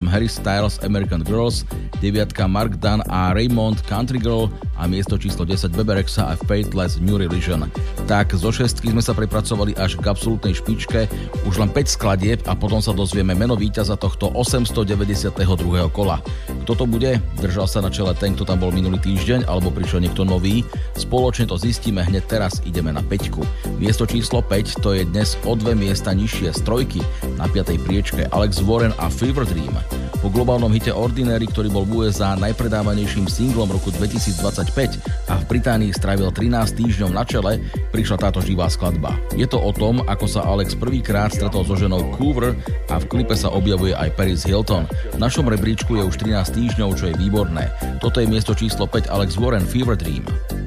Harry Styles American Girls, 9 Mark Dunn a Raymond Country Girl a miesto číslo 10 Bebe Rexha a Faithless New Religion. Tak zo 6 sme sa prepracovali až k absolútnej špičke, už len 5 skladieb a potom sa dozvieme meno víťaza tohto 892. kola. Kto to bude? Držal sa na čele ten, kto tam bol minulý týždeň, alebo prišiel niekto nový? Spoločne to zistíme hneď teraz, ideme na 5. Miesto číslo 5 to je dnes o 2 miesta nižšie z 3. Na 5. priečke Alex Warren a Fever Dream. Po globálnom hite Ordinary, ktorý bol v USA najpredávanejším singlom roku 2025 a v Británii strávil 13 týždňov na čele, prišla táto živá skladba. Je to o tom, ako sa Alex prvýkrát stretol so ženou Coover a v klipe sa objavuje aj Paris Hilton. V našom rebríčku je už 13 týždňov, čo je výborné. Toto je miesto číslo 5 Alex Warren Fever Dream.